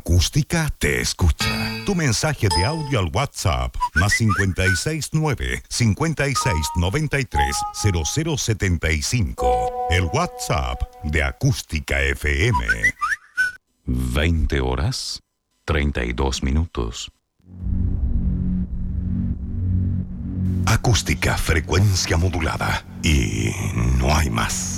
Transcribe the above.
Acústica te escucha. Tu mensaje de audio al WhatsApp más 569-5693-0075. El WhatsApp de Acústica FM. 20 horas, 32 minutos. Acústica, frecuencia modulada. Y no hay más.